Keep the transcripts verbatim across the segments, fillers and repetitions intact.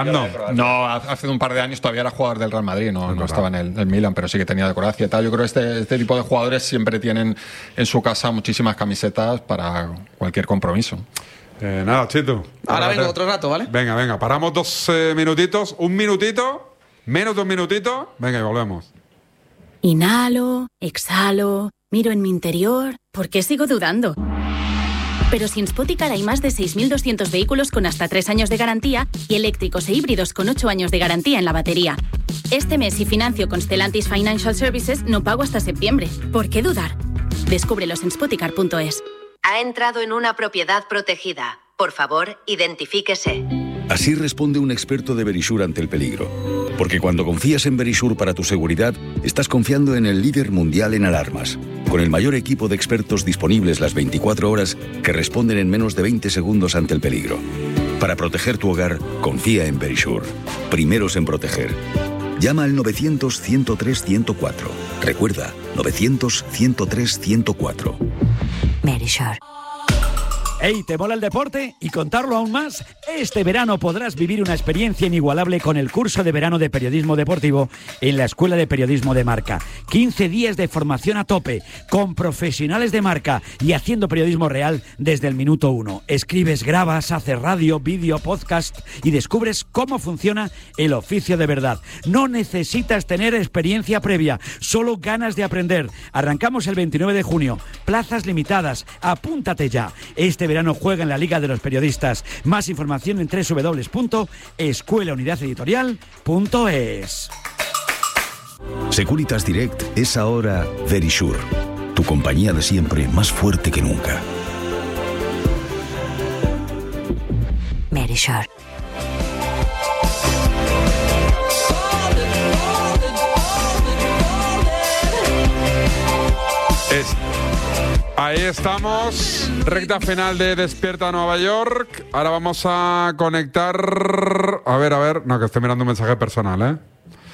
No, no, hace un par de años todavía era jugador del Real Madrid, no, no estaba en el, el Milan, pero sí que tenía de Croacia y tal. Yo creo que este, este tipo de jugadores siempre tienen en su casa muchísimas camisetas para cualquier compromiso. Eh, nada, Chito. Ahora vengo otro rato, ¿vale? Venga, venga, paramos dos eh, minutitos, un minutito, menos de un minutito, venga y volvemos. Inhalo, exhalo, miro en mi interior. ¿Por qué sigo dudando? Pero si en Spoticar hay más de seis mil doscientos vehículos con hasta tres años de garantía y eléctricos e híbridos con ocho años de garantía en la batería. Este mes, si financio con Stellantis Financial Services, no pago hasta septiembre. ¿Por qué dudar? Descúbrelos en spoticar punto es. Ha entrado en una propiedad protegida. Por favor, identifíquese. Así responde un experto de Verisure ante el peligro. Porque cuando confías en Verisure para tu seguridad, estás confiando en el líder mundial en alarmas. Con el mayor equipo de expertos disponibles las veinticuatro horas que responden en menos de veinte segundos ante el peligro. Para proteger tu hogar, confía en Verisure. Primeros en proteger. Llama al novecientos, ciento tres, ciento cuatro. Recuerda, novecientos, ciento tres, ciento cuatro. Verisure. Hey, ¿te mola el deporte? ¿Y contarlo aún más? Este verano podrás vivir una experiencia inigualable con el curso de verano de periodismo deportivo en la Escuela de Periodismo de Marca. quince días de formación a tope, con profesionales de marca y haciendo periodismo real desde el minuto uno. Escribes, grabas, haces radio, vídeo, podcast y descubres cómo funciona el oficio de verdad. No necesitas tener experiencia previa, solo ganas de aprender. Arrancamos el veintinueve de junio. Plazas limitadas. Apúntate ya. Este verano juega en la Liga de los Periodistas. Más información en doble u doble u doble u punto escuela unidad editorial punto es. Securitas Direct es ahora Verisure, tu compañía de siempre más fuerte que nunca. Verisure. Es... Ahí estamos, recta final de Despierta Nueva York. Ahora vamos a conectar... A ver, a ver, no, que estoy mirando un mensaje personal, ¿eh?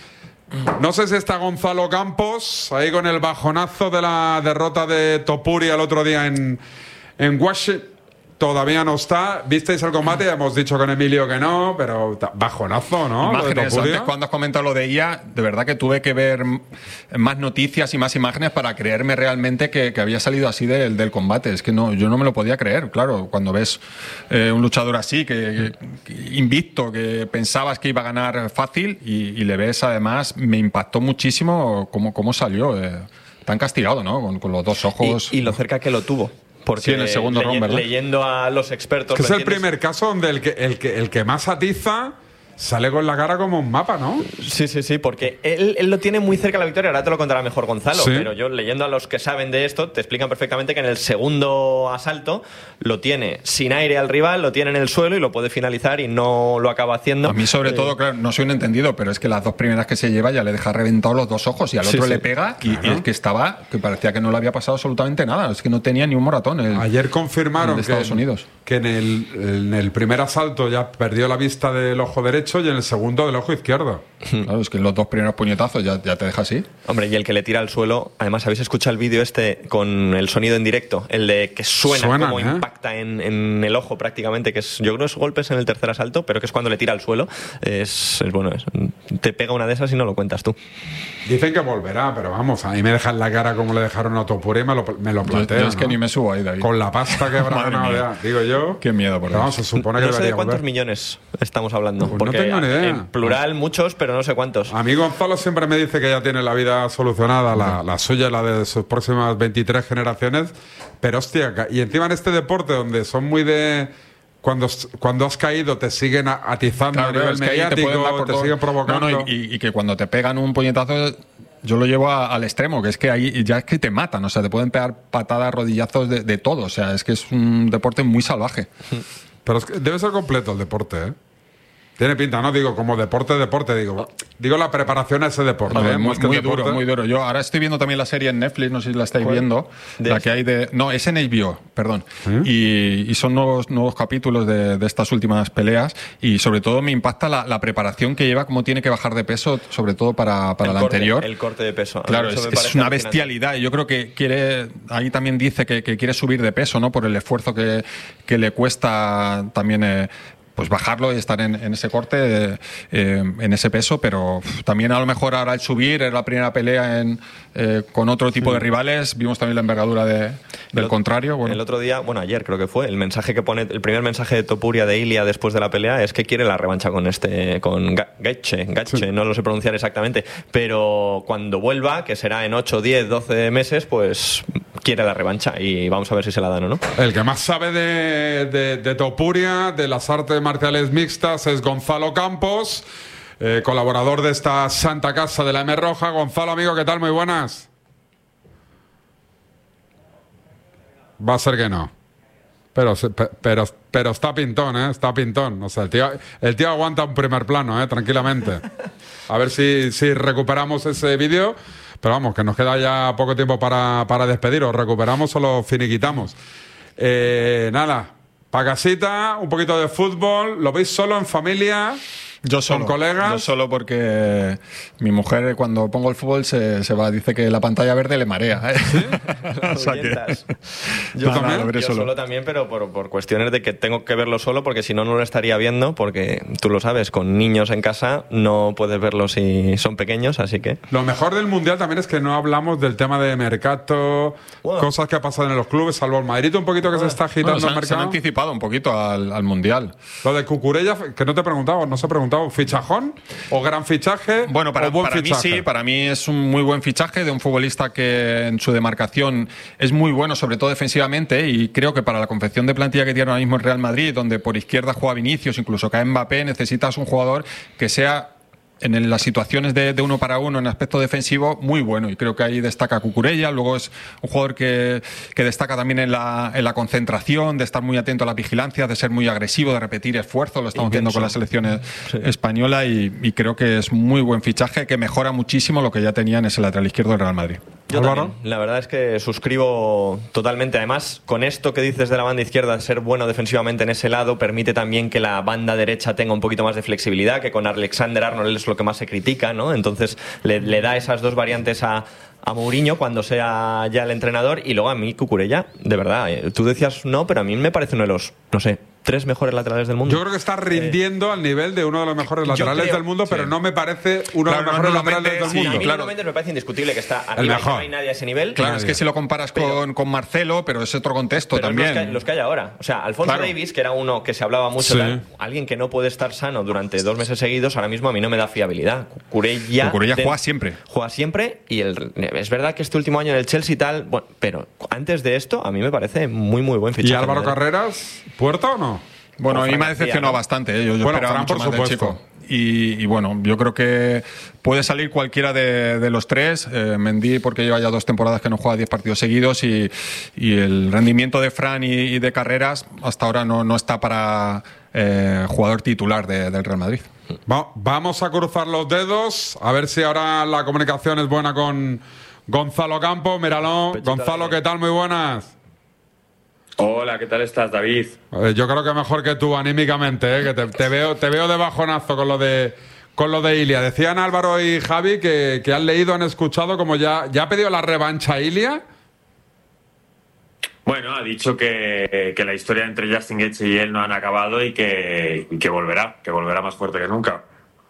No sé si está Gonzalo Campos, ahí con el bajonazo de la derrota de Topuria el otro día en, en Washington. Todavía no está. ¿Visteis el combate? Ya hemos dicho con Emilio que no, pero bajonazo, ¿no? Imágenes. Antes, cuando has comentado lo de ella, de verdad que tuve que ver más noticias y más imágenes para creerme realmente que, que había salido así del, del combate. Es que no, yo no me lo podía creer. Claro, cuando ves eh, un luchador así, que, que invicto, que pensabas que iba a ganar fácil y, y le ves, además, me impactó muchísimo cómo, cómo salió. Eh, tan castigado, ¿no? Con, con los dos ojos. Y, y lo cerca que lo tuvo. Porque sí, en el segundo round, ¿verdad? Leyendo a los expertos... Que es el primer caso donde el que, el que, el que más atiza sale con la cara como un mapa, ¿no? Sí, sí, sí, porque él, él lo tiene muy cerca de la victoria. Ahora te lo contará mejor Gonzalo, sí. Pero yo, leyendo a los que saben de esto, te explican perfectamente que en el segundo asalto lo tiene sin aire al rival, lo tiene en el suelo y lo puede finalizar y no lo acaba haciendo. A mí, sobre eh, todo, claro, no soy un entendido, pero es que las dos primeras que se lleva ya le deja reventado los dos ojos y al otro sí, le sí. pega y, claro. y es que estaba, que parecía que no le había pasado absolutamente nada. Es que no tenía ni un moratón. El, Ayer confirmaron de Estados que, Unidos. que en, el, en el primer asalto ya perdió la vista del ojo derecho y en el segundo del ojo izquierdo. Claro, es que en los dos primeros puñetazos ya, ya te deja así. Hombre, y el que le tira al suelo, además, ¿habéis escuchado el vídeo este con el sonido en directo? El de que suena, suena como ¿eh? impacta en, en el ojo prácticamente, que es, yo creo que es golpes en el tercer asalto, pero que es cuando le tira al suelo. Es, es bueno, es, te pega una de esas y no lo cuentas tú. Dicen que volverá, pero vamos, a mí me dejan la cara como le dejaron a Topuria y me lo, me lo planteo. Yo, yo es ¿no? que ni me subo ahí, David. Con la pasta que habrá ganado ya, digo yo. Qué miedo, por pero vamos, se supone que no sé de cuántos volver. millones estamos hablando. Pues porque no tengo ni idea. En plural, muchos, pero no sé cuántos. A mí Gonzalo siempre me dice que ya tiene la vida solucionada, la, la suya y la de sus próximas veintitrés generaciones. Pero hostia, y encima en este deporte donde son muy de... Cuando, cuando has caído te siguen atizando claro, a nivel es que mediático, te, por te todo. siguen provocando. No, no, y, y que cuando te pegan un puñetazo... Yo lo llevo a, al extremo, que es que ahí ya es que te matan, o sea, te pueden pegar patadas, rodillazos de, de todo, o sea, es que es un deporte muy salvaje. Pero es que debe ser completo el deporte, ¿eh? Tiene pinta, no digo como deporte, deporte, digo digo la preparación a ese deporte. Vale, ¿eh? muy, muy deporte. duro, muy duro. Yo ahora estoy viendo también la serie en Netflix, no sé si la estáis viendo, la que hay de... No, es en H B O, perdón. ¿Sí? Y, y son nuevos, nuevos capítulos de, de estas últimas peleas y sobre todo me impacta la, la preparación que lleva, cómo tiene que bajar de peso, sobre todo para, para la corte, anterior. El corte de peso. Claro, es, es una bestialidad y yo creo que quiere... Ahí también dice que, que quiere subir de peso, ¿no? Por el esfuerzo que, que le cuesta también... Eh, pues bajarlo y estar en, en ese corte, eh, en ese peso, pero también a lo mejor ahora el subir, era la primera pelea en, eh, con otro tipo sí. de rivales, vimos también la envergadura de, del el, contrario. Bueno. El otro día, bueno, ayer creo que fue, el mensaje que pone, el primer mensaje de Topuria de Ilia después de la pelea es que quiere la revancha con este, con Gaethje, Gaethje, sí. no lo sé pronunciar exactamente, pero cuando vuelva, que será en ocho, diez, doce meses, pues quiere la revancha y vamos a ver si se la dan o no. El que más sabe de, de, de Topuria, de las artes marciales mixtas, es Gonzalo Campos, eh, colaborador de esta santa casa de la M Roja. Gonzalo, amigo, ¿qué tal? Muy buenas. Va a ser que no. Pero, pero, pero está pintón, ¿eh? Está pintón. O sea, el tío, el tío aguanta un primer plano, ¿eh? Tranquilamente. A ver si, si recuperamos ese vídeo. Pero vamos, que nos queda ya poco tiempo para, para despediros. ¿Recuperamos o lo finiquitamos? Eh, nada, pa' casita, un poquito de fútbol. ¿Lo veis solo en familia? Yo solo, con colegas. Yo solo porque mi mujer cuando pongo el fútbol se, se va, dice que la pantalla verde le marea. ¿eh? ¿Sí? O sea que... Yo, no, también, no, yo solo. solo también, pero por, por cuestiones de que tengo que verlo solo, porque si no, no lo estaría viendo, porque tú lo sabes, con niños en casa no puedes verlo si son pequeños, así que... Lo mejor del Mundial también es que no hablamos del tema de mercado, wow. cosas que ha pasado en los clubes, salvo el Madrid un poquito que wow. se está agitando bueno, se han, el mercado. Se han anticipado un poquito al, al Mundial. Lo de Cucurella, que no te he preguntado, no se ha preguntado, ¿fichajón o gran fichaje? Bueno, para, o buen para fichaje? mí sí, para mí es un muy buen fichaje de un futbolista que en su demarcación es muy bueno, sobre todo defensivamente, y creo que para la confección de plantilla que tiene ahora mismo el Real Madrid, donde por izquierda juega Vinicius, incluso cae Mbappé, necesitas un jugador que sea en las situaciones de, de uno para uno en aspecto defensivo muy bueno, y creo que ahí destaca Cucurella. Luego es un jugador que, que destaca también en la, en la concentración, de estar muy atento a la vigilancia, de ser muy agresivo, de repetir esfuerzos, lo estamos Intenso. viendo con la selección sí. española, y, y creo que es muy buen fichaje que mejora muchísimo lo que ya tenía en ese lateral izquierdo del Real Madrid. Yo también. La verdad es que suscribo totalmente. Además, con esto que dices de la banda izquierda, de ser bueno defensivamente en ese lado, permite también que la banda derecha tenga un poquito más de flexibilidad, que con Alexander Arnold es lo que más se critica, ¿no? Entonces le, le da esas dos variantes a, a Mourinho cuando sea ya el entrenador. Y luego a mí Cucurella, de verdad, eh, tú decías no, pero a mí me parece uno de los, no sé, tres mejores laterales del mundo. Yo creo que está rindiendo eh, al nivel de uno de los mejores laterales creo, del mundo, pero sí. no me parece uno claro, de los mejores no, laterales del sí, mundo. A mí claro. me parece indiscutible que está arriba, no hay nadie a ese nivel. Claro, nadie. Es que si lo comparas pero, con, con Marcelo, pero es otro contexto pero también. Los que, los que hay ahora. O sea, Alfonso claro. Davies, que era uno que se hablaba mucho, sí. tal, alguien que no puede estar sano durante dos meses seguidos, ahora mismo a mí no me da fiabilidad. Cucurella, Cucurella juega siempre. Juega siempre, y el, es verdad que este último año en el Chelsea y tal, bueno, pero antes de esto, a mí me parece muy, muy buen fichaje. ¿Y Álvaro Carreras, puerta o no? Bueno, a mí me ha decepcionado ¿no? bastante. ¿eh? Yo, yo bueno, esperaba Fran, mucho por más supuesto. del chico. Y, y bueno, yo creo que puede salir cualquiera de, de los tres. Eh, Mendy, porque lleva ya dos temporadas que no juega diez partidos seguidos, y, y el rendimiento de Fran y, y de Carreras hasta ahora no, no está para eh, jugador titular de, del Real Madrid. Va, vamos a cruzar los dedos, a ver si ahora la comunicación es buena con Gonzalo Campos. Míralo. Pechita Gonzalo, ¿qué tal? Muy buenas. Hola, ¿qué tal estás, David? Yo creo que mejor que tú anímicamente, ¿eh? que te, te veo te veo de bajonazo con lo de con lo de Ilia. Decían Álvaro y Javi que, que han leído, han escuchado como ya, ya ha pedido la revancha a Ilia. Bueno, ha dicho que, que la historia entre Justin Gaethje y él no han acabado y que, y que volverá, que volverá más fuerte que nunca.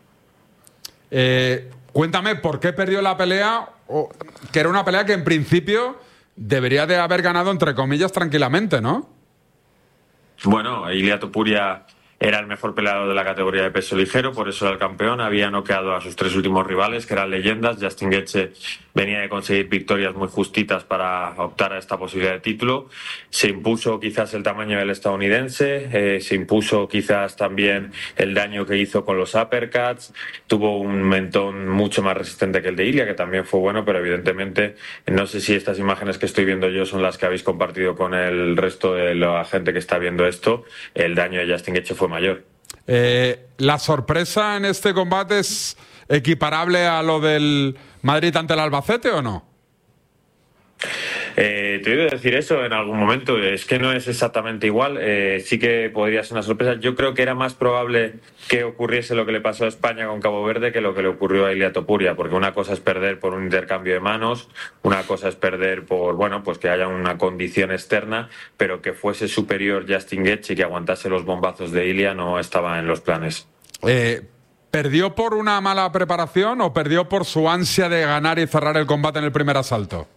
Eh, cuéntame, ¿por qué perdió la pelea? O, que era una pelea que en principio debería de haber ganado, entre comillas, tranquilamente, ¿no? Bueno, Ilia Topuria era el mejor peleador de la categoría de peso ligero, por eso era el campeón. Había noqueado a sus tres últimos rivales, que eran leyendas. Justin Gaethje venía de conseguir victorias muy justitas para optar a esta posibilidad de título. Se impuso quizás el tamaño del estadounidense, eh, se impuso quizás también el daño que hizo con los uppercuts. Tuvo un mentón mucho más resistente que el de Ilia, que también fue bueno, pero evidentemente no sé si estas imágenes que estoy viendo yo son las que habéis compartido con el resto de la gente que está viendo esto. El daño de Justin Gaethje fue mayor. Eh, ¿La sorpresa en este combate es equiparable a lo del Madrid ante el Albacete o no? Eh, te he oído decir eso en algún momento, es que no es exactamente igual, eh, sí que podría ser una sorpresa. Yo creo que era más probable que ocurriese lo que le pasó a España con Cabo Verde que lo que le ocurrió a Ilia Topuria, porque una cosa es perder por un intercambio de manos, una cosa es perder por, bueno, pues que haya una condición externa, pero que fuese superior Justin Gaethje y que aguantase los bombazos de Ilia no estaba en los planes. Eh, ¿Perdió por una mala preparación o perdió por su ansia de ganar y cerrar el combate en el primer asalto?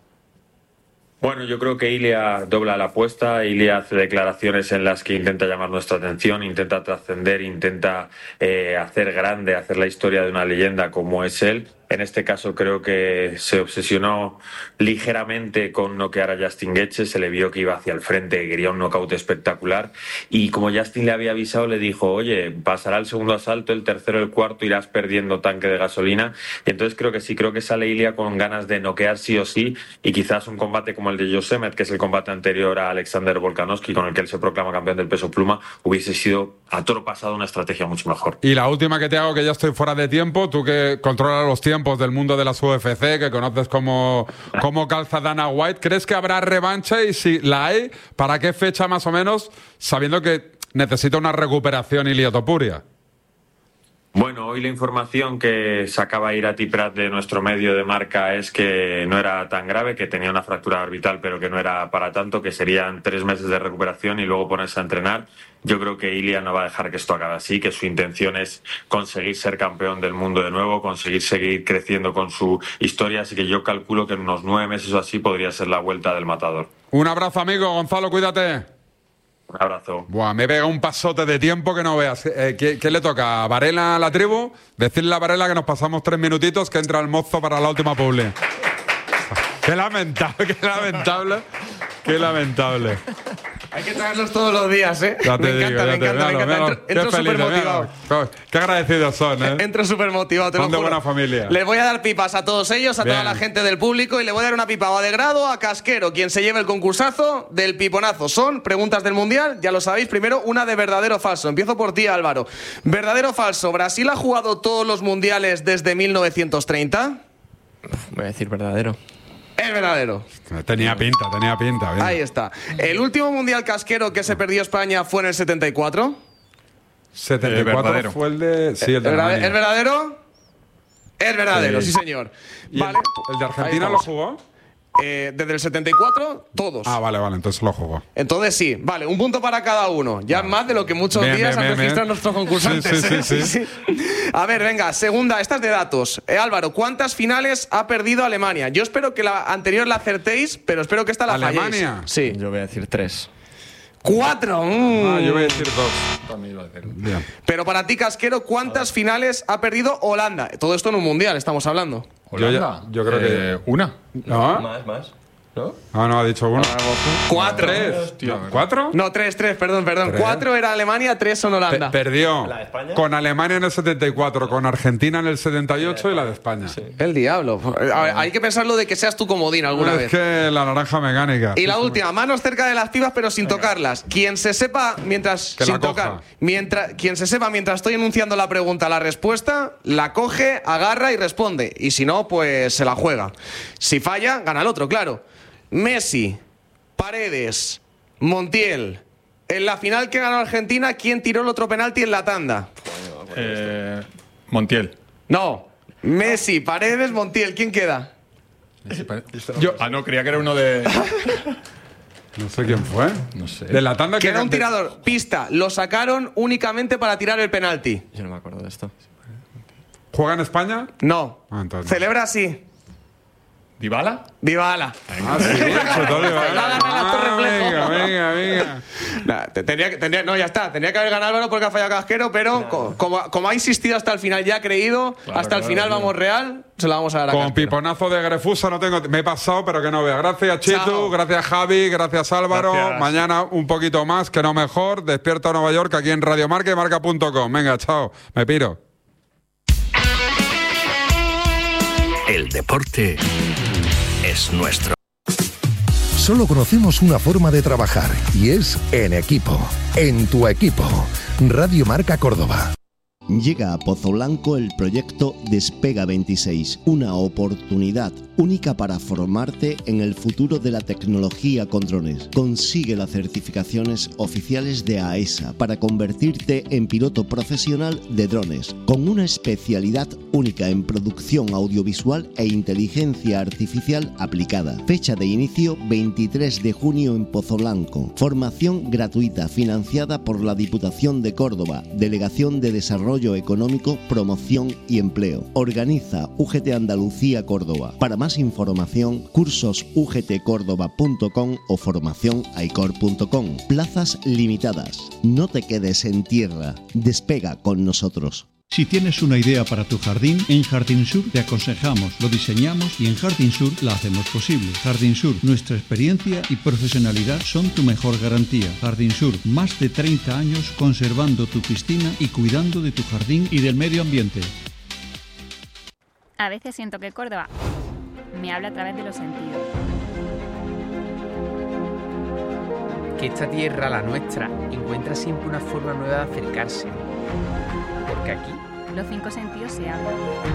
Bueno, yo creo que Ilia dobla la apuesta, Ilia hace declaraciones en las que intenta llamar nuestra atención, intenta trascender, intenta eh, hacer grande, hacer la historia de una leyenda como es él. En este caso creo que se obsesionó ligeramente con noquear a Justin Gaethje, se le vio que iba hacia el frente, quería un knockout espectacular y como Justin le había avisado le dijo, oye, pasará el segundo asalto, el tercero, el cuarto, irás perdiendo tanque de gasolina y entonces creo que sí, creo que sale Ilia con ganas de noquear sí o sí y quizás un combate como el de Josemet, que es el combate anterior a Alexander Volkanovski con el que él se proclama campeón del peso pluma, hubiese sido a toro pasado una estrategia mucho mejor. Y la última que te hago, que ya estoy fuera de tiempo, tú que controlas los tiempos del mundo de las U F C, que conoces cómo, cómo calza Dana White, ¿crees que habrá revancha? Y si la hay, ¿para qué fecha más o menos? Sabiendo que necesita una recuperación Ilia Topuria. Bueno, hoy la información que sacaba Irati Prat de nuestro medio de Marca es que no era tan grave, que tenía una fractura orbital, pero que no era para tanto, que serían tres meses de recuperación y luego ponerse a entrenar. Yo creo que Ilia no va a dejar que esto acabe así, que su intención es conseguir ser campeón del mundo de nuevo, conseguir seguir creciendo con su historia, así que yo calculo que en unos nueve meses o así podría ser la vuelta del matador. Un abrazo, amigo. Gonzalo, cuídate. Un abrazo. Buah, me pega un pasote de tiempo que no veas. Eh, ¿qué, ¿Qué le toca? ¿A Varela a la tribu? Decirle a Varela que nos pasamos tres minutitos, que entra el mozo para la última publi. Qué lamentable, qué lamentable, qué lamentable. Hay que traerlos todos los días, ¿eh? Ya te me digo, encanta, me encanta, me encanta. Entro, entro súper motivado. Qué agradecidos son, ¿eh? Entro súper motivado, te son lo juro. de buena familia. Les voy a dar pipas a todos ellos, a Bien. toda la gente del público, y le voy a dar una pipa o de grado a Casquero, quien se lleve el concursazo del piponazo. Son preguntas del Mundial, ya lo sabéis. Primero, una de verdadero o falso. Empiezo por ti, Álvaro. ¿Verdadero o falso? ¿Brasil ha jugado todos los mundiales desde mil novecientos treinta? Voy a decir verdadero. Es verdadero. Tenía pinta, tenía pinta. Bien. Ahí está. ¿El último mundial casquero que se perdió España fue en el setenta y cuatro? setenta y cuatro verdadero. fue el de... Sí, el de ¿Es Alemania. verdadero? Es verdadero, sí, Sí. señor. ¿Y Vale. el, el de Ahí Argentina lo estamos. jugó? Eh, desde el setenta y cuatro, todos. Ah, vale, vale, entonces lo jugó. Entonces sí, vale, un punto para cada uno. Ya más de lo que muchos Bien, días bien, han bien, registrado bien. nuestros concursantes. Sí, sí, ¿eh? sí, sí. A ver, venga, segunda, esta es de datos. Eh, Álvaro, ¿cuántas finales ha perdido Alemania? Yo espero que la anterior la acertéis, pero espero que esta la falléis. ¿Alemania? Sí. Yo voy a decir tres. ¡Cuatro! Mm. Ah, yo voy a decir dos. También iba a decir. Bien. Pero para ti, Casquero, ¿cuántas finales ha perdido Holanda? Todo esto en un mundial, estamos hablando. Yo ya- Holanda. yo creo que- Eh, una. ¿No? Más, más. ¿No? Ah, no, ha dicho uno. Cuatro. ¿Tres? Tío, ¿Cuatro? No, tres, tres, perdón, perdón. ¿Tres? Cuatro era Alemania, tres son Pe- Holanda. perdió ¿La de España? con Alemania en el setenta y cuatro, con Argentina en el setenta y ocho y la de España. El diablo. A ver, hay que pensarlo de que seas tu comodín alguna es vez. que la naranja mecánica. Y la última, manos cerca de las pibas pero sin tocarlas. Quien se sepa mientras Que sin la coja. tocar, mientras quien se sepa mientras estoy enunciando la pregunta, la respuesta, la coge, agarra y responde. Y si no, pues se la juega. Si falla, gana el otro, claro. Messi, Paredes, Montiel. En la final que ganó Argentina, ¿quién tiró el otro penalti en la tanda? Eh, Montiel. No. Messi, Paredes, Montiel. ¿Quién queda? Yo- Ah, no, creía que era uno de. No sé quién fue. No sé. De la tanda que Queda un de- tirador. Pista. Lo sacaron únicamente para tirar el penalti. Yo no me acuerdo de esto. ¿Juega en España? No. Ah, entonces. Celebra así. ¿Dybala? Dybala. Ah, sí, sobre todo le va a- Va a ganar el acto Ah, reflejo. venga, venga, venga. Nah, te- tendría, que- tendría- no, ya está. Tendría que haber ganado Álvaro porque ha fallado Casquero, pero co- como, como ha insistido hasta el final, ya ha creído, Claro, hasta el claro, final claro. vamos real, se la vamos a dar a Con Casquero. piponazo de Grefusa no tengo. Me he pasado, pero que no vea. Gracias, Chitu. Chao. Gracias, Javi. Gracias, Álvaro. Gracias. Mañana un poquito más, que no mejor. Despierta Nueva York aquí en Radio Marca y marca punto com. Venga, chao. Me piro. El deporte es nuestro. Solo conocemos una forma de trabajar y es en equipo. En tu equipo. Radio Marca Córdoba. Llega a Pozo Blanco el proyecto Despega veintiséis, una oportunidad única para formarte en el futuro de la tecnología con drones. Consigue las certificaciones oficiales de A E S A para convertirte en piloto profesional de drones, con una especialidad única en producción audiovisual e inteligencia artificial aplicada. Fecha de inicio veintitrés de junio en Pozo Blanco. Formación gratuita financiada por la Diputación de Córdoba, Delegación de Desarrollo Económico, Promoción y Empleo. Organiza U G T Andalucía Córdoba. Para más información, cursos u g t córdoba punto com o formación aicor punto com. Plazas limitadas. No te quedes en tierra. Despega con nosotros. Si tienes una idea para tu jardín, en Jardín Sur te aconsejamos, lo diseñamos y en Jardín Sur la hacemos posible. Jardín Sur, nuestra experiencia y profesionalidad son tu mejor garantía. Jardín Sur, más de treinta años conservando tu piscina y cuidando de tu jardín y del medio ambiente. A veces siento que Córdoba me habla a través de los sentidos. Que esta tierra, la nuestra, encuentra siempre una forma nueva de acercarse. Porque aquí los cinco sentidos se abren.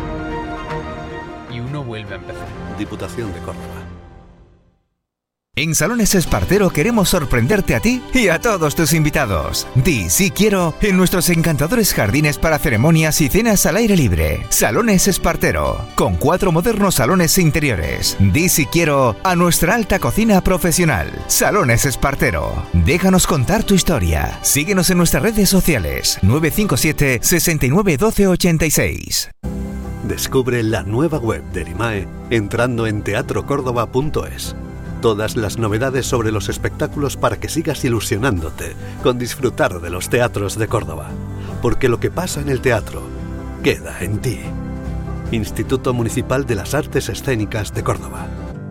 Y uno vuelve a empezar. Diputación de Córdoba. En Salones Espartero queremos sorprenderte a ti y a todos tus invitados. Di sí quiero en nuestros encantadores jardines para ceremonias y cenas al aire libre. Salones Espartero, con cuatro modernos salones interiores. Di sí quiero a nuestra alta cocina profesional. Salones Espartero. Déjanos contar tu historia. Síguenos en nuestras redes sociales. nueve cinco siete, seis nueve uno dos ocho seis. Descubre la nueva web de Erimae entrando en teatro córdoba punto es. Todas las novedades sobre los espectáculos para que sigas ilusionándote con disfrutar de los teatros de Córdoba. Porque lo que pasa en el teatro queda en ti. Instituto Municipal de las Artes Escénicas de Córdoba.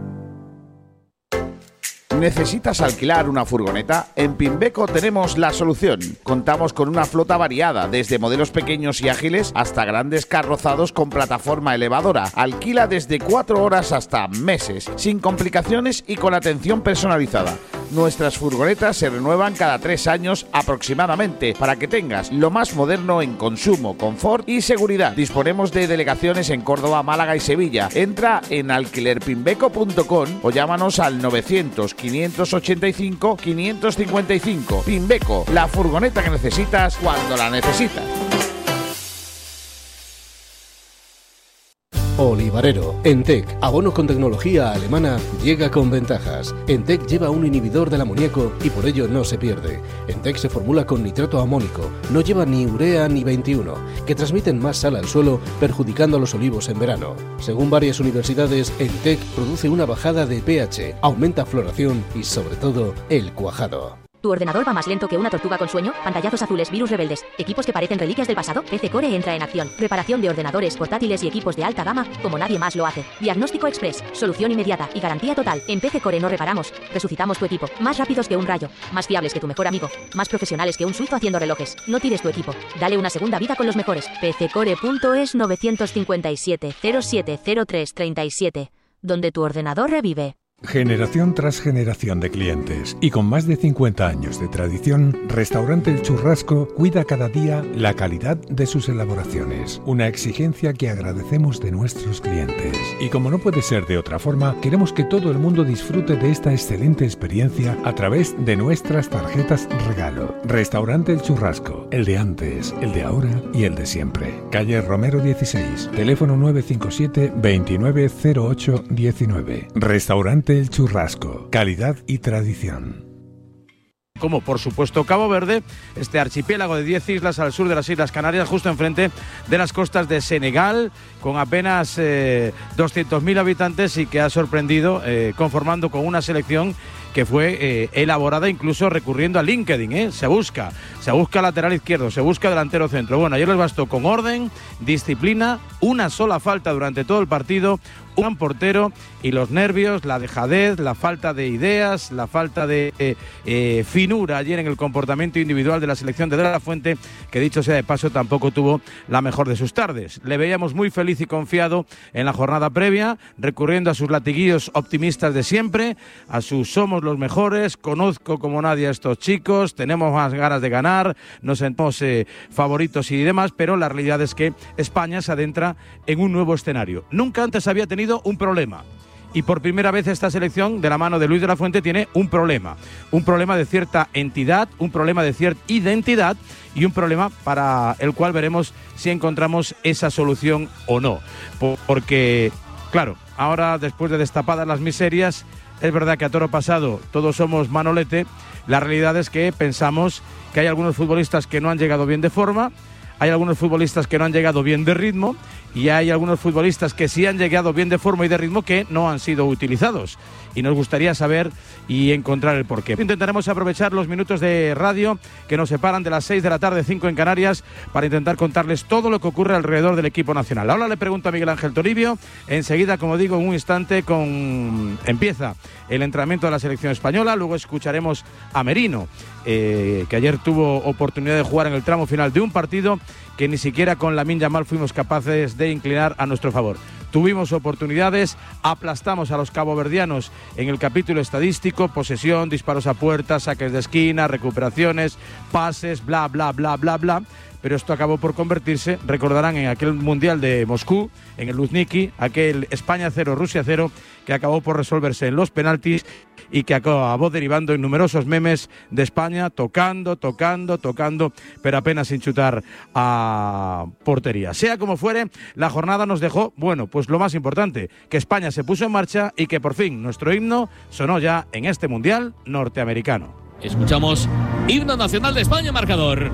¿Necesitas alquilar una furgoneta? En Pimbeco tenemos la solución. Contamos con una flota variada, desde modelos pequeños y ágiles hasta grandes carrozados con plataforma elevadora. Alquila desde cuatro horas hasta meses, sin complicaciones y con atención personalizada. Nuestras furgonetas se renuevan cada tres años aproximadamente, para que tengas lo más moderno en consumo, confort y seguridad. Disponemos de delegaciones en Córdoba, Málaga y Sevilla. Entra en alquiler pimbeco punto com o llámanos al novecientos, quinientos ochenta y cinco, quinientos cincuenta y cinco. Pimbeco, la furgoneta que necesitas cuando la necesitas. Olivarero. Entec, abono con tecnología alemana, llega con ventajas. Entec lleva un inhibidor del amoníaco y por ello no se pierde. Entec se formula con nitrato amónico, no lleva ni urea ni veintiuno, que transmiten más sal al suelo, perjudicando a los olivos en verano. Según varias universidades, Entec produce una bajada de pH, aumenta floración y sobre todo el cuajado. ¿Tu ordenador va más lento que una tortuga con sueño? Pantallazos azules, virus rebeldes, equipos que parecen reliquias del pasado. P C Core entra en acción. Reparación de ordenadores, portátiles y equipos de alta gama como nadie más lo hace. Diagnóstico express, solución inmediata y garantía total. En P C Core no reparamos, resucitamos tu equipo. Más rápidos que un rayo, más fiables que tu mejor amigo, más profesionales que un suizo haciendo relojes. No tires tu equipo, dale una segunda vida con los mejores. P C Core punto es nueve cinco siete, cero siete cero tres tres siete, donde tu ordenador revive. Generación tras generación de clientes y con más de cincuenta años de tradición, Restaurante El Churrasco cuida cada día la calidad de sus elaboraciones, una exigencia que agradecemos de nuestros clientes. Y como no puede ser de otra forma, queremos que todo el mundo disfrute de esta excelente experiencia a través de nuestras tarjetas regalo. Restaurante El Churrasco, el de antes, el de ahora y el de siempre. Calle Romero dieciséis, teléfono nueve cinco siete, veintinueve cero ocho diecinueve. Restaurante El Churrasco, calidad y tradición. Como por supuesto Cabo Verde, este archipiélago de diez islas al sur de las Islas Canarias, justo enfrente de las costas de Senegal, con apenas eh, doscientos mil habitantes y que ha sorprendido eh, conformando con una selección que fue eh, elaborada incluso recurriendo a LinkedIn, ¿eh? Se busca, se busca lateral izquierdo, se busca delantero centro. Bueno, ayer les bastó con orden, disciplina, una sola falta durante todo el partido, un gran portero, y los nervios, la dejadez, la falta de ideas, la falta de eh, eh, finura ayer en el comportamiento individual de la selección de De La Fuente, que dicho sea de paso tampoco tuvo la mejor de sus tardes. Le veíamos muy feliz y confiado en la jornada previa, recurriendo a sus latiguillos optimistas de siempre, a sus somos los mejores, conozco como nadie a estos chicos, tenemos más ganas de ganar, nos sentimos eh, favoritos y demás, pero la realidad es que España se adentra en un nuevo escenario. Nunca antes había tenido un problema. Y por primera vez esta selección, de la mano de Luis de la Fuente, tiene un problema. Un problema de cierta entidad, un problema de cierta identidad y un problema para el cual veremos si encontramos esa solución o no. Porque, claro, ahora después de destapadas las miserias, es verdad que a toro pasado todos somos Manolete. La realidad es que pensamos que hay algunos futbolistas que no han llegado bien de forma, hay algunos futbolistas que no han llegado bien de ritmo y hay algunos futbolistas que sí han llegado bien de forma y de ritmo que no han sido utilizados. Y nos gustaría saber y encontrar el porqué. Intentaremos aprovechar los minutos de radio que nos separan de las seis de la tarde, cinco en Canarias, para intentar contarles todo lo que ocurre alrededor del equipo nacional. Ahora le pregunto a Miguel Ángel Toribio. Enseguida, como digo, en un instante con... empieza el entrenamiento de la selección española. Luego escucharemos a Merino, eh, que ayer tuvo oportunidad de jugar en el tramo final de un partido que ni siquiera con Lamine Yamal fuimos capaces de inclinar a nuestro favor. Tuvimos oportunidades, aplastamos a los caboverdianos en el capítulo estadístico, posesión, disparos a puerta, saques de esquina, recuperaciones, pases, bla, bla, bla, bla, bla. Pero esto acabó por convertirse, recordarán, en aquel Mundial de Moscú, en el Luzhniki, aquel España cero, Rusia cero, que acabó por resolverse en los penaltis y que acabó derivando en numerosos memes de España tocando, tocando, tocando, pero apenas sin chutar a portería. Sea como fuere, la jornada nos dejó, bueno, pues lo más importante, que España se puso en marcha y que por fin nuestro himno sonó ya en este Mundial norteamericano. Escuchamos Himno Nacional de España, marcador.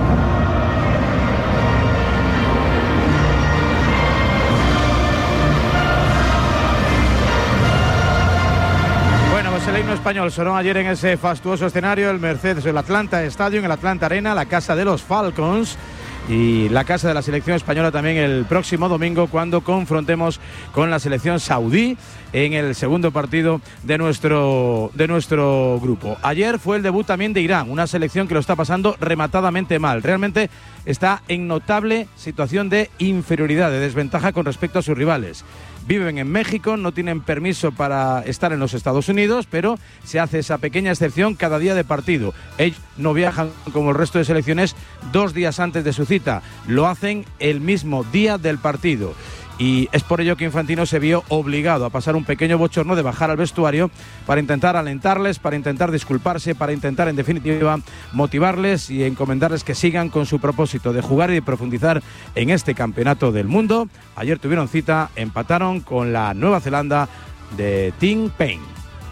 El himno español sonó ayer en ese fastuoso escenario, el Mercedes, el Atlanta Stadium, el Atlanta Arena, la casa de los Falcons y la casa de la selección española también el próximo domingo, cuando confrontemos con la selección saudí en el segundo partido de nuestro, de nuestro grupo. Ayer fue el debut también de Irán, una selección que lo está pasando rematadamente mal. Realmente está en notable situación de inferioridad, de desventaja con respecto a sus rivales. Viven en México, no tienen permiso para estar en los Estados Unidos, pero se hace esa pequeña excepción cada día de partido. Ellos no viajan como el resto de selecciones dos días antes de su cita, lo hacen el mismo día del partido. Y es por ello que Infantino se vio obligado a pasar un pequeño bochorno de bajar al vestuario para intentar alentarles, para intentar disculparse, para intentar en definitiva motivarles y encomendarles que sigan con su propósito de jugar y de profundizar en este campeonato del mundo. Ayer tuvieron cita, empataron con la Nueva Zelanda de Tim Payne.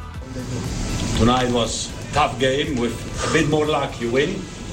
Tonight was a tough game with a bit more luck you win.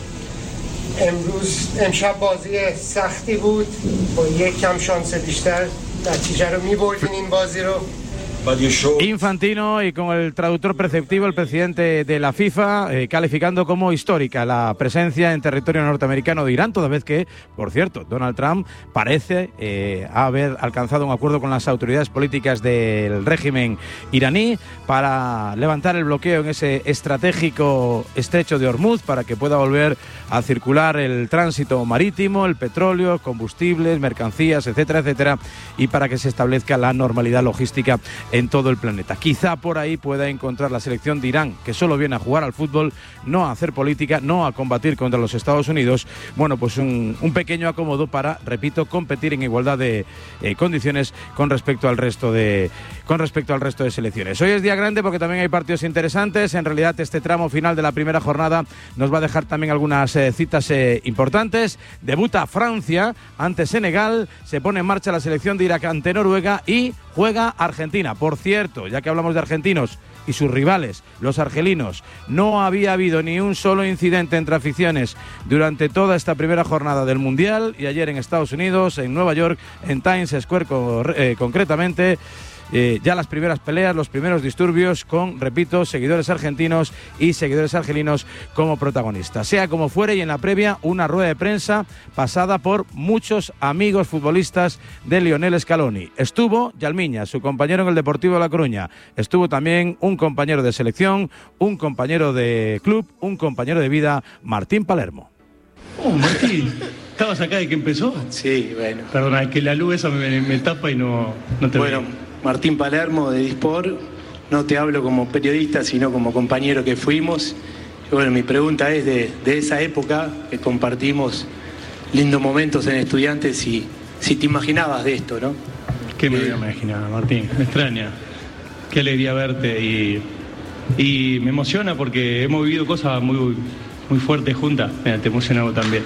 امروز امشب بازی سختی بود با یک کم شانس بیشتر نتیجه رو می‌بردین این بازی رو. Infantino y con el traductor preceptivo, el presidente de la FIFA, eh, calificando como histórica la presencia en territorio norteamericano de Irán, toda vez que, por cierto, Donald Trump parece eh, haber alcanzado un acuerdo con las autoridades políticas del régimen iraní para levantar el bloqueo en ese estratégico estrecho de Hormuz para que pueda volver a circular el tránsito marítimo, el petróleo, combustibles, mercancías, etcétera, etcétera, y para que se establezca la normalidad logística en todo el planeta. Quizá por ahí pueda encontrar la selección de Irán, que solo viene a jugar al fútbol, no a hacer política, no a combatir contra los Estados Unidos, bueno, pues un, un pequeño acomodo para, repito, competir en igualdad de eh, condiciones con respecto al resto de con respecto al resto de selecciones. Hoy es día grande porque también hay partidos interesantes. En realidad, este tramo final de la primera jornada nos va a dejar también algunas eh, citas eh, importantes. Debuta Francia ante Senegal, se pone en marcha la selección de Irak ante Noruega y juega Argentina. Por cierto, ya que hablamos de argentinos y sus rivales, los argelinos, no había habido ni un solo incidente entre aficiones durante toda esta primera jornada del Mundial, y ayer en Estados Unidos, en Nueva York, en Times Square eh, concretamente, eh, ya las primeras peleas, los primeros disturbios con, repito, seguidores argentinos y seguidores argelinos como protagonistas. Sea como fuere, y en la previa una rueda de prensa pasada por muchos amigos futbolistas de Lionel Scaloni. Estuvo Yalmiña, su compañero en el Deportivo de La Coruña. Estuvo también un compañero de selección, un compañero de club, un compañero de vida, Martín Palermo. Oh, Martín, ¿estabas acá de que empezó? Sí, bueno. Perdona, es que la luz esa me, me tapa y no, no te Bueno, veo. Martín Palermo de Disport, no te hablo como periodista, sino como compañero que fuimos. Y bueno, mi pregunta es de, de esa época que compartimos lindos momentos en Estudiantes, y si te imaginabas de esto, ¿no? ¿Qué me voy a imaginar, Martín? Me extraña. Qué alegría verte y, y me emociona porque hemos vivido cosas muy, muy fuertes juntas. Mira, te emociona también.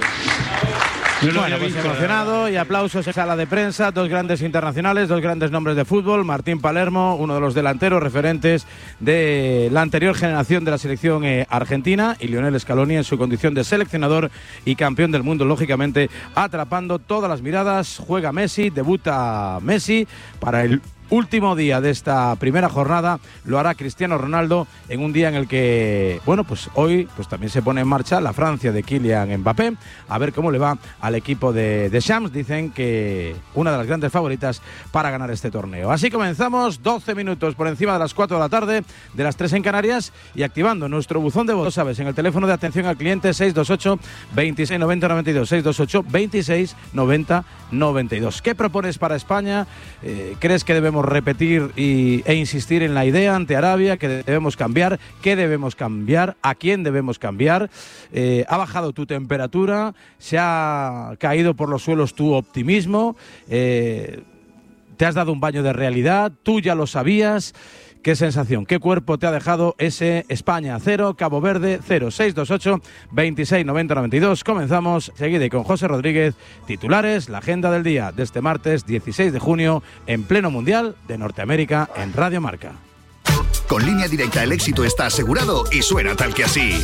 No bueno, pues emocionado y aplausos en sala de prensa, dos grandes internacionales, dos grandes nombres de fútbol, Martín Palermo, uno de los delanteros referentes de la anterior generación de la selección eh, argentina, y Lionel Scaloni en su condición de seleccionador y campeón del mundo, lógicamente atrapando todas las miradas. Juega Messi, debuta Messi para el último día de esta primera jornada. Lo hará Cristiano Ronaldo en un día en el que, bueno, pues hoy pues también se pone en marcha la Francia de Kylian Mbappé. A ver cómo le va al equipo de Deschamps. Dicen que una de las grandes favoritas para ganar este torneo. Así comenzamos, doce minutos por encima de las cuatro de la tarde, de las tres en Canarias, y activando nuestro buzón de voz, sabes, en el teléfono de atención al cliente seis dos ocho, veintiséis noventa noventa y dos, seis dos ocho, veintiséis noventa noventa y dos. ¿Qué propones para España? Eh, ¿Crees que debemos repetir y, e insistir en la idea ante Arabia? ¿Que debemos cambiar? ¿Qué debemos cambiar? ¿A quién debemos cambiar? Eh, ¿Ha bajado tu temperatura? ¿Se ha caído por los suelos tu optimismo? Eh, ¿Te has dado un baño de realidad? ¿Tú ya lo sabías? ¿Qué sensación, qué cuerpo te ha dejado ese España cero, Cabo Verde cero? seis dos ocho, veintiséis noventa noventa y dos. Comenzamos seguida y con José Rodríguez. Titulares, la agenda del día de este martes dieciséis de junio, en pleno Mundial de Norteamérica en Radio Marca. Con Línea Directa el éxito está asegurado y suena tal que así.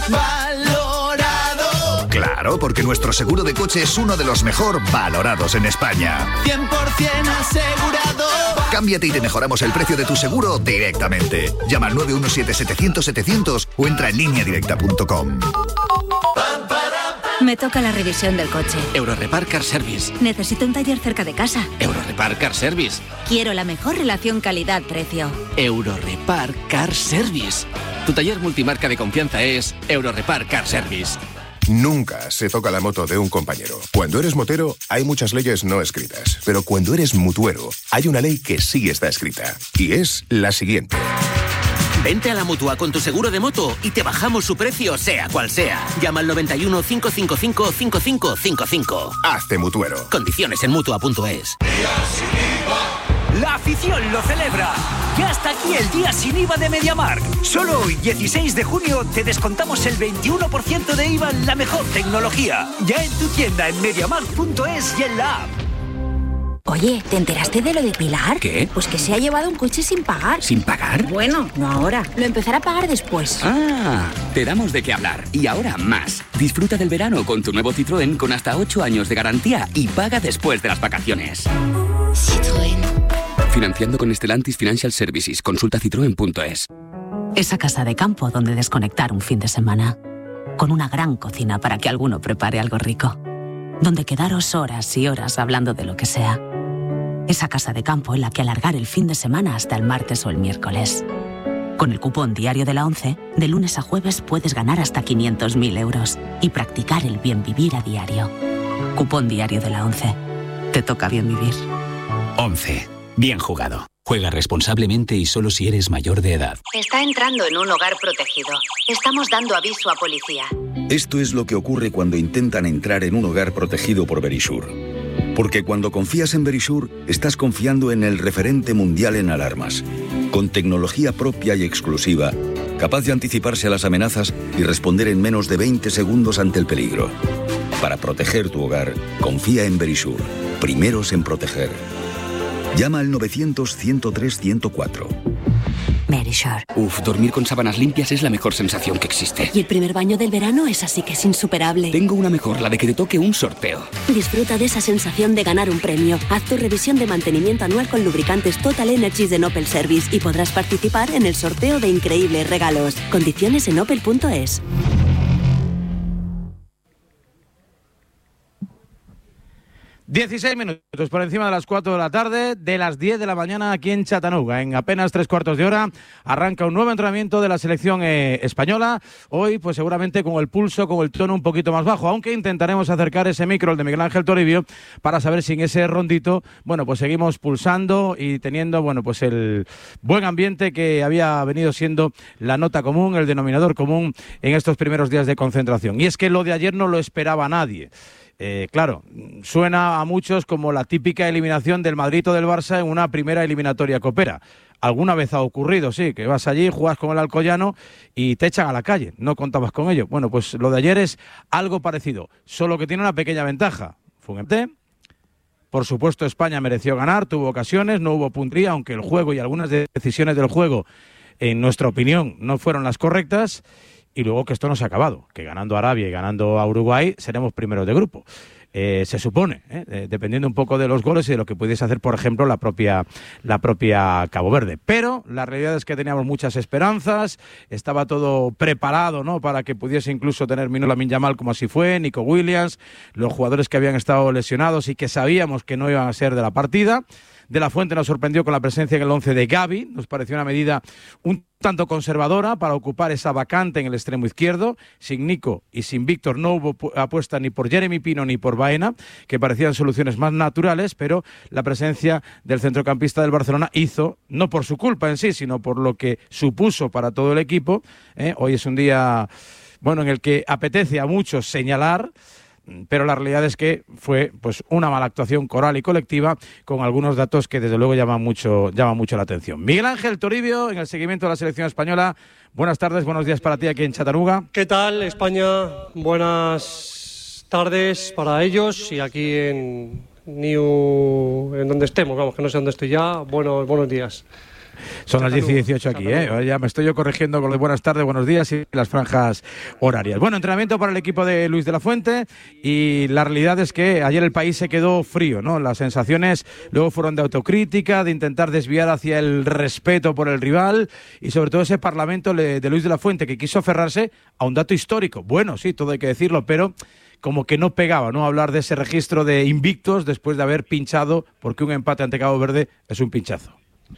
Valorado. Claro, porque nuestro seguro de coche es uno de los mejor valorados en España. cien por ciento asegurado. Cámbiate y te mejoramos el precio de tu seguro directamente. Llama al nueve uno siete, setecientos, setecientos o entra en línea directa punto com. Me toca la revisión del coche. Eurorepar Car Service. Necesito un taller cerca de casa. Eurorepar Car Service. Quiero la mejor relación calidad-precio. Eurorepar Car Service. Tu taller multimarca de confianza es Eurorepar Car Service. Nunca se toca la moto de un compañero. Cuando eres motero, hay muchas leyes no escritas. Pero cuando eres mutuero, hay una ley que sí está escrita. Y es la siguiente. Vente a la Mutua con tu seguro de moto y te bajamos su precio, sea cual sea. Llama al noventa y uno, cinco cinco cinco, cinco cinco cinco cinco. Hazte mutuero. Condiciones en mutua punto es. La afición lo celebra. Ya está aquí el día sin I V A de MediaMarkt. Solo hoy, dieciséis de junio, te descontamos el veintiuno por ciento de I V A en la mejor tecnología. Ya en tu tienda en MediaMarkt punto es y en la app. Oye, ¿te enteraste de lo de Pilar? ¿Qué? Pues que se ha llevado un coche sin pagar. ¿Sin pagar? Bueno, no ahora. Lo empezará a pagar después. Ah, te damos de qué hablar. Y ahora más. Disfruta del verano con tu nuevo Citroën con hasta ocho años de garantía y paga después de las vacaciones. Citroën. Financiando con Stellantis Financial Services. Consulta citroen punto es. Esa casa de campo donde desconectar un fin de semana. Con una gran cocina para que alguno prepare algo rico. Donde quedaros horas y horas hablando de lo que sea. Esa casa de campo en la que alargar el fin de semana hasta el martes o el miércoles. Con el cupón diario de la ONCE, de lunes a jueves puedes ganar hasta quinientos mil euros y practicar el bien vivir a diario. Cupón diario de la ONCE. Te toca bien vivir. ONCE. Bien jugado. Juega responsablemente y solo si eres mayor de edad. Está entrando en un hogar protegido. Estamos dando aviso a policía. Esto es lo que ocurre cuando intentan entrar en un hogar protegido por Verisure. Porque cuando confías en Verisure, estás confiando en el referente mundial en alarmas. Con tecnología propia y exclusiva, capaz de anticiparse a las amenazas y responder en menos de veinte segundos ante el peligro. Para proteger tu hogar, confía en Verisure. Primeros en proteger. Llama al novecientos, ciento tres, ciento cuatro. Ver. Verisure. Uf, dormir con sábanas limpias es la mejor sensación que existe. Y el primer baño del verano es así que es insuperable. Tengo una mejor, la de que te toque un sorteo. Disfruta de esa sensación de ganar un premio. Haz tu revisión de mantenimiento anual con lubricantes Total Energies de Opel Service y podrás participar en el sorteo de increíbles regalos. Condiciones en opel punto es. dieciséis minutos por encima de las cuatro de la tarde, de las diez de la mañana aquí en Chattanooga. En apenas tres cuartos de hora arranca un nuevo entrenamiento de la selección eh, española. Hoy, pues seguramente con el pulso, con el tono un poquito más bajo, aunque intentaremos acercar ese micro, el de Miguel Ángel Toribio, para saber si en ese rondito, bueno, pues seguimos pulsando y teniendo, bueno, pues el buen ambiente que había venido siendo la nota común, el denominador común en estos primeros días de concentración. Y es que lo de ayer no lo esperaba nadie. Eh, claro, suena a muchos como la típica eliminación del Madrid o del Barça en una primera eliminatoria copera. Alguna vez ha ocurrido, sí, que vas allí, juegas con el Alcoyano y te echan a la calle. No contabas con ello. Bueno, pues lo de ayer es algo parecido, solo que tiene una pequeña ventaja. Fue un empate. Por supuesto, España mereció ganar, tuvo ocasiones, no hubo puntería, aunque el juego y algunas decisiones del juego, en nuestra opinión, no fueron las correctas. Y luego que esto no se ha acabado, que ganando a Arabia y ganando a Uruguay seremos primeros de grupo. Eh, se supone, ¿eh? dependiendo un poco de los goles y de lo que pudiese hacer, por ejemplo, la propia, la propia Cabo Verde. Pero la realidad es que teníamos muchas esperanzas, estaba todo preparado, ¿no?, para que pudiese incluso tener minutos Lamine Yamal, como así fue, Nico Williams, los jugadores que habían estado lesionados y que sabíamos que no iban a ser de la partida. De la Fuente nos sorprendió con la presencia en el once de Gavi, nos pareció una medida un tanto conservadora para ocupar esa vacante en el extremo izquierdo. Sin Nico y sin Víctor no hubo apuesta ni por Jeremy Pino ni por Baena, que parecían soluciones más naturales, pero la presencia del centrocampista del Barcelona hizo, no por su culpa en sí, sino por lo que supuso para todo el equipo. ¿eh? Hoy es un día, bueno, en el que apetece a muchos señalar, pero la realidad es que fue pues una mala actuación coral y colectiva, con algunos datos que desde luego llaman mucho, llaman mucho la atención. Miguel Ángel Toribio, en el seguimiento de la selección española. Buenas tardes, buenos días para ti aquí en Chattanooga. ¿Qué tal, España? Buenas tardes para ellos y aquí en New, en donde estemos, vamos, que no sé dónde estoy ya. Buenos, buenos días. Son las diez y dieciocho aquí, ¿eh? Ya me estoy yo corrigiendo con los buenas tardes, buenos días y las franjas horarias. Bueno, entrenamiento para el equipo de Luis de la Fuente y la realidad es que ayer el país se quedó frío, ¿no? Las sensaciones luego fueron de autocrítica, de intentar desviar hacia el respeto por el rival y sobre todo ese parlamento de Luis de la Fuente que quiso aferrarse a un dato histórico. Bueno, sí, todo hay que decirlo, pero como que no pegaba, ¿no?, hablar de ese registro de invictos después de haber pinchado, porque un empate ante Cabo Verde es un pinchazo.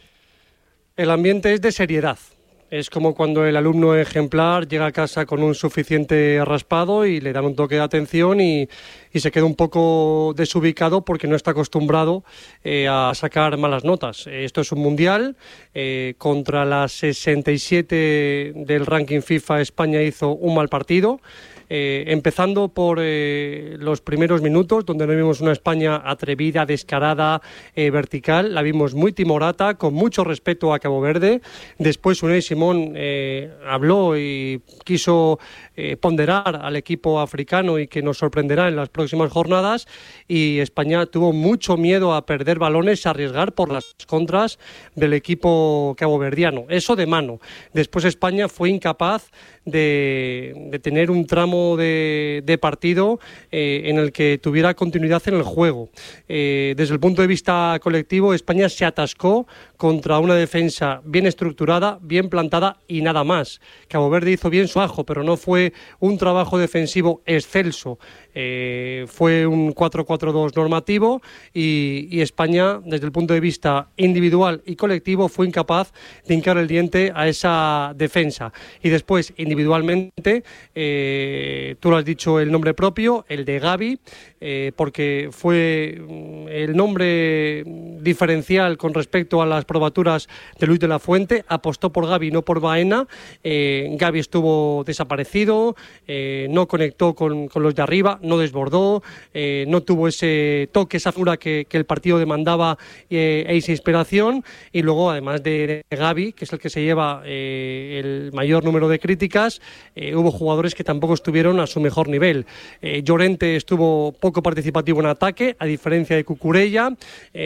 El ambiente es de seriedad. Es como cuando el alumno ejemplar llega a casa con un suficiente raspado y le dan un toque de atención y, y se queda un poco desubicado porque no está acostumbrado eh, a sacar malas notas. Esto es un mundial. Eh, contra las sesenta y siete del ranking FIFA, España hizo un mal partido. Eh, empezando por eh, los primeros minutos, donde no vimos una España atrevida, descarada, eh, vertical. La vimos muy timorata, con mucho respeto a Cabo Verde. Después Unai Simón eh, habló y quiso eh, ponderar al equipo africano y que nos sorprenderá en las próximas jornadas. Y España tuvo mucho miedo a perder balones, a arriesgar por las contras del equipo caboverdiano. Eso de mano. Después España fue incapaz de, de tener un tramo De, de partido eh, en el que tuviera continuidad en el juego. Eh, desde el punto de vista colectivo, España se atascó contra una defensa bien estructurada, bien plantada y nada más. Cabo Verde hizo bien su ajo, pero no fue un trabajo defensivo excelso. Eh, fue un cuatro cuatro dos normativo y, y España, desde el punto de vista individual y colectivo, fue incapaz de hincar el diente a esa defensa. Y después, individualmente, eh, Eh, tú lo has dicho, el nombre propio, el de Gavi, eh, porque fue el nombre diferencial con respecto a las probaturas de Luis de la Fuente. Apostó por Gavi, no por Baena. Eh, Gavi estuvo desaparecido, eh, no conectó con, con los de arriba, no desbordó, eh, no tuvo ese toque, esa figura que, que el partido demandaba eh, e esa inspiración. Y luego, además de, de Gavi, que es el que se lleva eh, el mayor número de críticas, eh, hubo jugadores que tampoco estuvieron a su mejor nivel. Eh, Llorente estuvo poco participativo en ataque, a diferencia de Cucurella. Eh,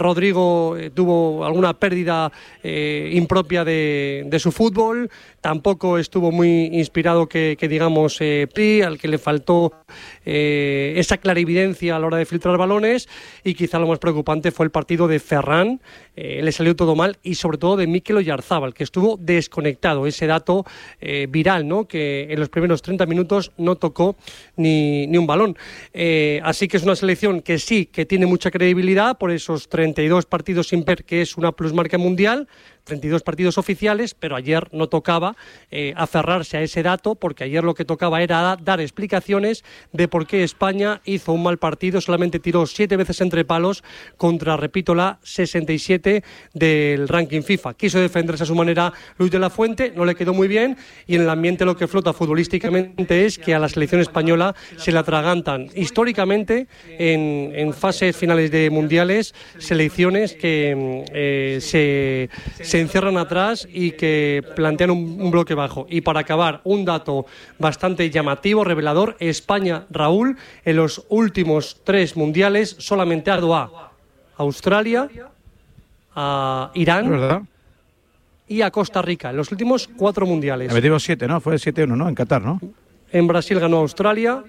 Rodrigo eh, tuvo alguna pérdida eh, impropia de, de su fútbol, tampoco estuvo muy inspirado que, que digamos eh, Pri, al que le faltó eh, esa clarividencia a la hora de filtrar balones, y quizá lo más preocupante fue el partido de Ferran, eh, le salió todo mal, y sobre todo de Mikel Oyarzabal, que estuvo desconectado, ese dato eh, viral, ¿no? Que en los primeros treinta minutos no tocó ni, ni un balón. Eh, así que es una selección que sí, que tiene mucha credibilidad por esos treinta y dos partidos sin perder, que es una plusmarca mundial, treinta y dos partidos oficiales, pero ayer no tocaba eh, aferrarse a ese dato, porque ayer lo que tocaba era dar explicaciones de por qué España hizo un mal partido, solamente tiró siete veces entre palos contra, repito, la sesenta y siete del ranking FIFA. Quiso defenderse a su manera Luis de la Fuente, no le quedó muy bien, y en el ambiente lo que flota futbolísticamente es que a la selección española se la atragantan históricamente en, en fases finales de mundiales selecciones que eh, se, se encierran atrás y que plantean un, un bloque bajo. Y para acabar, un dato bastante llamativo, revelador: España, Raúl, en los últimos tres mundiales solamente ha dado a Australia, a Irán, ¿verdad?, y a Costa Rica, en los últimos cuatro mundiales. Le metimos siete, ¿no? Fue siete uno, ¿no? En Qatar, ¿no? En Brasil ganó a Australia,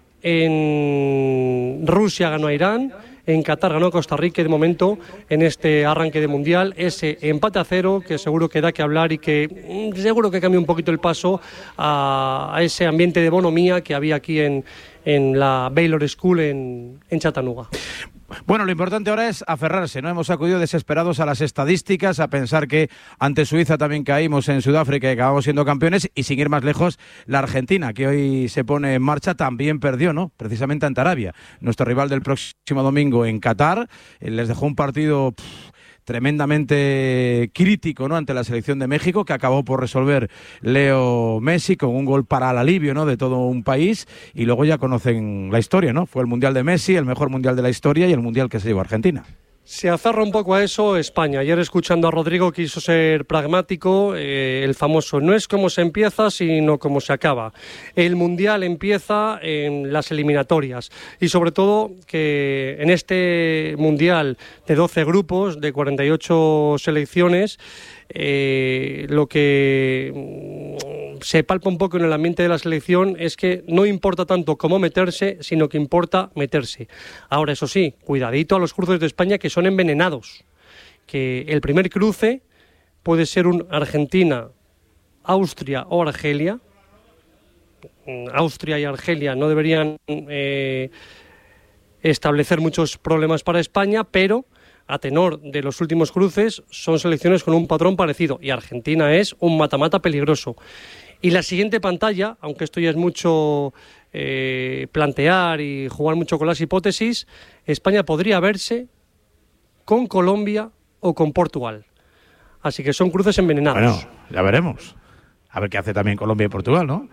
en Rusia ganó a Irán, en Qatar ganó a Costa Rica, y de momento en este arranque de mundial ese empate a cero que seguro que da que hablar y que seguro que cambia un poquito el paso a, a ese ambiente de bonomía que había aquí en, en la Baylor School en, en Chattanooga. Bueno, lo importante ahora es aferrarse, ¿no? Hemos acudido desesperados a las estadísticas, a pensar que ante Suiza también caímos en Sudáfrica y acabamos siendo campeones, y sin ir más lejos, la Argentina, que hoy se pone en marcha, también perdió, ¿no? Precisamente ante Arabia, nuestro rival del próximo domingo en Qatar. Les dejó un partido pff, tremendamente crítico, ¿no?, ante la selección de México, que acabó por resolver Leo Messi con un gol para el alivio, ¿no?, de todo un país. Y luego ya conocen la historia, ¿no? Fue el Mundial de Messi, el mejor Mundial de la historia, y el Mundial que se llevó a Argentina. Se aferra un poco a eso España. Ayer, escuchando a Rodrigo, quiso ser pragmático, eh, el famoso no es cómo se empieza, sino cómo se acaba. El Mundial empieza en las eliminatorias, y sobre todo que en este Mundial de doce grupos, de cuarenta y ocho selecciones, eh, lo que se palpa un poco en el ambiente de la selección es que no importa tanto cómo meterse, sino que importa meterse. Ahora, eso sí, cuidadito a los cruces de España, que son envenenados, que el primer cruce puede ser un Argentina, Austria o Argelia. Austria y Argelia no deberían eh, establecer muchos problemas para España, pero a tenor de los últimos cruces son selecciones con un patrón parecido, y Argentina es un mata-mata peligroso. Y la siguiente pantalla, aunque esto ya es mucho eh, plantear y jugar mucho con las hipótesis, España podría verse con Colombia o con Portugal. Así que son cruces envenenados. Bueno, ya veremos. A ver qué hace también Colombia y Portugal, ¿no?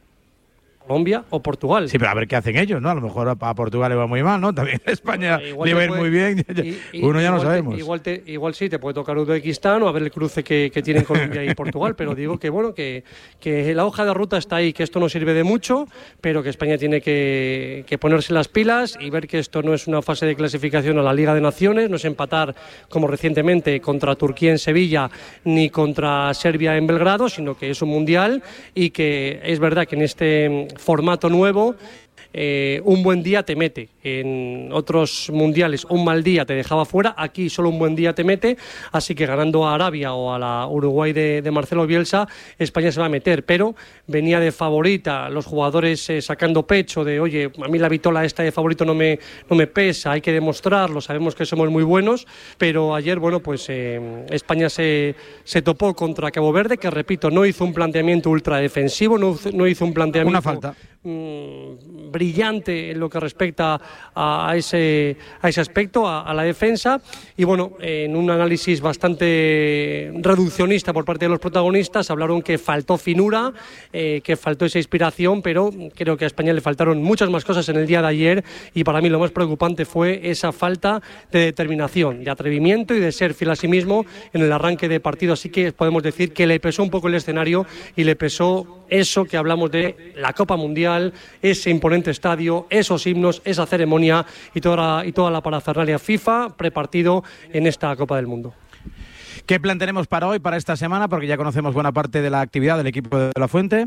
Colombia o Portugal. Sí, pero a ver qué hacen ellos, ¿no? A lo mejor a Portugal le va muy mal, ¿no? También a España le va a ir muy bien. Y, y, Uno ya no sabemos. Te, igual, te, igual sí, te puede tocar Uzbekistán o a ver el cruce que, que tienen Colombia y Portugal, pero digo que, bueno, que, que la hoja de ruta está ahí, que esto no sirve de mucho, pero que España tiene que, que ponerse las pilas y ver que esto no es una fase de clasificación a la Liga de Naciones, no es empatar como recientemente contra Turquía en Sevilla ni contra Serbia en Belgrado, sino que es un mundial, y que es verdad que en este formato nuevo eh, un buen día te mete. En otros mundiales un mal día te dejaba fuera, aquí solo un buen día te mete, así que ganando a Arabia o a la Uruguay de, de Marcelo Bielsa, España se va a meter, pero venía de favorita, los jugadores eh, sacando pecho de, oye, a mí la vitola esta de favorito no me, no me pesa, hay que demostrarlo, sabemos que somos muy buenos, pero ayer, bueno, pues eh, España se, se topó contra Cabo Verde, que repito, no hizo un planteamiento ultradefensivo, no, no hizo un planteamiento... Una falta. Mmm, brillante en lo que respecta a, a, ese, a ese aspecto, a, a la defensa, y bueno, en un análisis bastante reduccionista por parte de los protagonistas, hablaron que faltó finura, eh, que faltó esa inspiración, pero creo que a España le faltaron muchas más cosas en el día de ayer, y para mí lo más preocupante fue esa falta de determinación, de atrevimiento y de ser fiel a sí mismo en el arranque de partido, así que podemos decir que le pesó un poco el escenario y le pesó eso que hablamos de la Copa Mundial Mundial, ese imponente estadio, esos himnos, esa ceremonia y toda la, y toda la parafernalia FIFA prepartido en esta Copa del Mundo. ¿Qué plan tenemos para hoy, para esta semana? Porque ya conocemos buena parte de la actividad del equipo de La Fuente.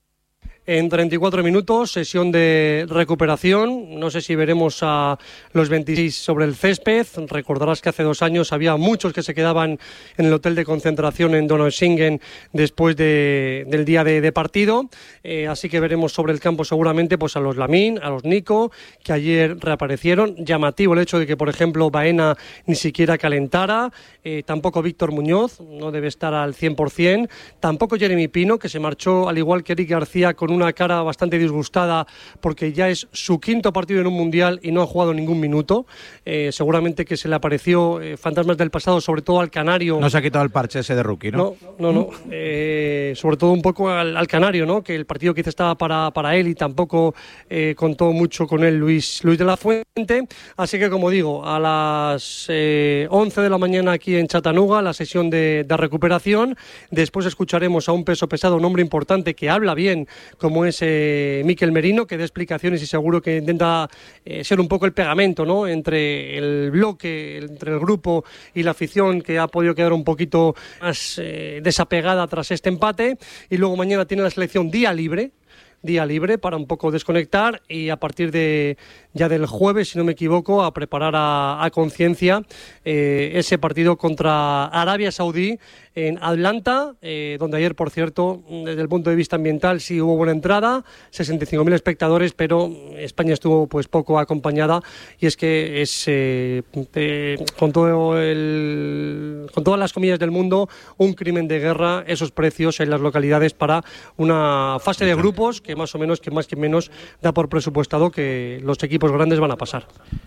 En treinta y cuatro minutos, sesión de recuperación. No sé si veremos a los veintiséis sobre el césped. Recordarás que hace dos años había muchos que se quedaban en el hotel de concentración en Donaueschingen después de, del día de, de partido. Eh, así que veremos sobre el campo seguramente pues a los Lamín, a los Nico, que ayer reaparecieron. Llamativo el hecho de que, por ejemplo, Baena ni siquiera calentara. Eh, tampoco Víctor Muñoz, no debe estar al cien por cien. Tampoco Jeremy Pino, que se marchó al igual que Eric García con un una cara bastante disgustada porque ya es su quinto partido en un mundial y no ha jugado ningún minuto. Eh, seguramente que se le apareció eh, fantasmas del pasado, sobre todo al canario. No se ha quitado el parche ese de rookie, ¿no? No, no, no. Eh, sobre todo un poco al, al canario, ¿no? Que el partido quizá estaba para, para él y tampoco eh, contó mucho con él Luis, Luis de la Fuente. Así que, como digo, a las eh, once de la mañana aquí en Chattanooga, la sesión de, de recuperación. Después escucharemos a un peso pesado, un hombre importante que habla bien, como es eh, Mikel Merino, que dé explicaciones y seguro que intenta eh, ser un poco el pegamento, ¿no? Entre el bloque, entre el grupo y la afición, que ha podido quedar un poquito más eh, desapegada tras este empate. Y luego mañana tiene la selección día libre, día libre para un poco desconectar y a partir de ya del jueves, si no me equivoco, a preparar a, a conciencia eh, ese partido contra Arabia Saudí en Atlanta, eh, donde ayer, por cierto, desde el punto de vista ambiental sí hubo buena entrada, sesenta y cinco mil espectadores, pero España estuvo pues poco acompañada y es que es eh, eh, con todo el, con todas las comillas del mundo un crimen de guerra esos precios en las localidades para una fase de grupos que más o menos, que más que menos da por presupuestado que los equipos grandes van a pasar.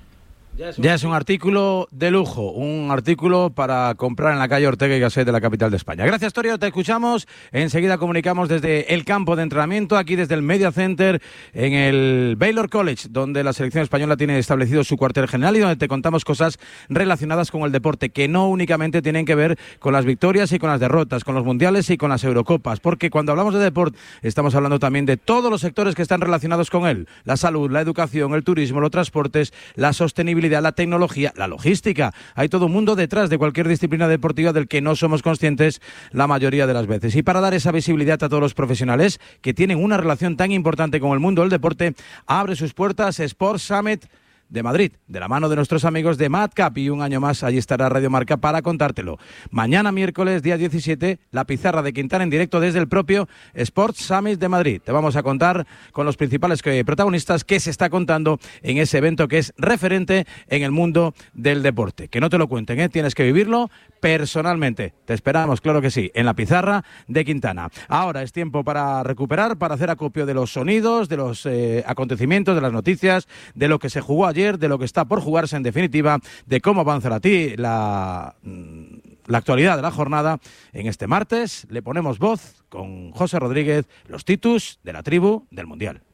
Ya es un artículo de lujo, un artículo para comprar en la calle Ortega y Gasset de la capital de España. Gracias, Torio, te escuchamos. Enseguida comunicamos desde el campo de entrenamiento, aquí desde el Media Center, en el Baylor College, donde la selección española tiene establecido su cuartel general y donde te contamos cosas relacionadas con el deporte, que no únicamente tienen que ver con las victorias y con las derrotas, con los mundiales y con las Eurocopas, porque cuando hablamos de deporte estamos hablando también de todos los sectores que están relacionados con él: la salud, la educación, el turismo, los transportes, la sostenibilidad, la tecnología, la logística. Hay todo un mundo detrás de cualquier disciplina deportiva del que no somos conscientes la mayoría de las veces. Y para dar esa visibilidad a todos los profesionales que tienen una relación tan importante con el mundo del deporte, abre sus puertas Sports Summit de Madrid, de la mano de nuestros amigos de Madcap, y un año más allí estará Radio Marca para contártelo. Mañana miércoles, día diecisiete, la pizarra de Quintana en directo desde el propio Sports Summit de Madrid. Te vamos a contar con los principales protagonistas qué se está contando en ese evento que es referente en el mundo del deporte. Que no te lo cuenten, ¿eh? Tienes que vivirlo personalmente. Te esperamos, claro que sí, en la pizarra de Quintana. Ahora es tiempo para recuperar, para hacer acopio de los sonidos, de los eh, acontecimientos, de las noticias, de lo que se jugó ayer, de lo que está por jugarse, en definitiva, de cómo avanzará a ti la, la actualidad de la jornada. En este martes le ponemos voz con José Rodríguez, los Titus de la tribu del Mundial.